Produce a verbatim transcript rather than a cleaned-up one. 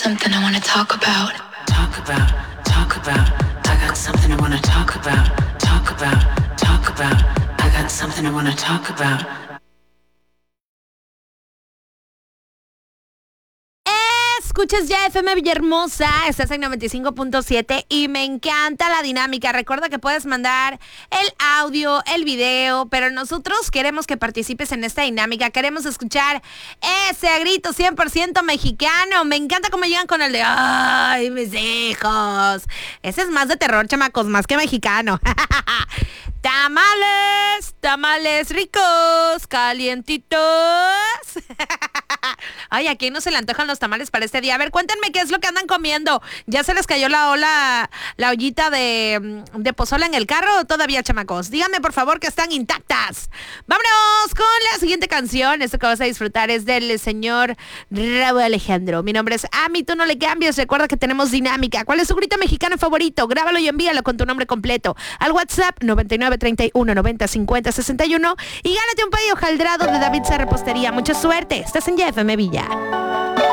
something I wanna talk about. Talk about, talk about. I got something I wanna talk about. Talk about, talk about. I got something I wanna talk about. Escuchas ya F M Villahermosa, estás en noventa y cinco punto siete y me encanta la dinámica. Recuerda que puedes mandar el audio, el video, pero nosotros queremos que participes en esta dinámica. Queremos escuchar ese grito cien por ciento mexicano. Me encanta cómo llegan con el de ¡ay, mis hijos! Ese es más de terror, chamacos, más que mexicano. Tamales, tamales ricos, calientitos. Ay, ¿a quién no se le antojan los tamales para este día? A ver, cuéntenme qué es lo que andan comiendo. ¿Ya se les cayó la ola, la ollita de, de pozole en el carro o todavía, chamacos? Díganme, por favor, que están intactas. Vámonos con la siguiente canción. Esto que vas a disfrutar es del señor Raúl Alejandro. Mi nombre es Ami, tú no le cambies. Recuerda que tenemos dinámica. ¿Cuál es tu grito mexicano favorito? Grábalo y envíalo con tu nombre completo al WhatsApp noventa y nueve treinta y uno noventa cincuenta sesenta y uno y gánate un pay hojaldrado de David Repostería. Mucha suerte. Estás en Y F M Villa.